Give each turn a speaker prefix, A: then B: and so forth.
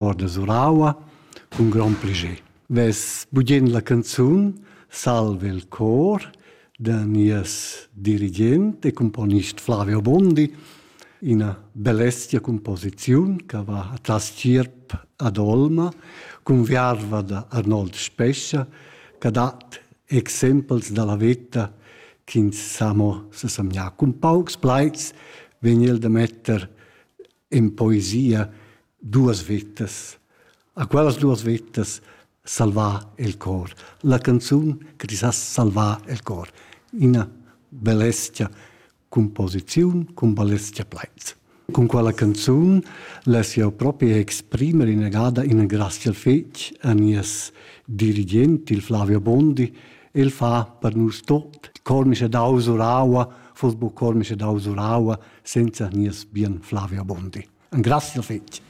A: cor da Suraua con gran plascher. Ves bugen la canzun Salve il cor da nies dirigent e componist Flavio Bondi, una bellestia composizione che va a trascirp ad Olma, con viarva da Arnold Spescia, che dat exempels dalla vita che samo se samia con paucs plaids venil da metter in poesia duas vitas. A quellas duas vitas salvar il cor. La canzun che ti sa salvar il cor. Una bellestia composizione con bellestia plaids. Con quella canzun lascio proprio esprimere negada in grazia al fec a nies dirigenti, il Flavio Bondi, e il fa per nus tot. Cormische d'Ausuraua, fos bu cormische d'Ausuraua, senza nies bien Flavio Bondi. Un grazia al fec.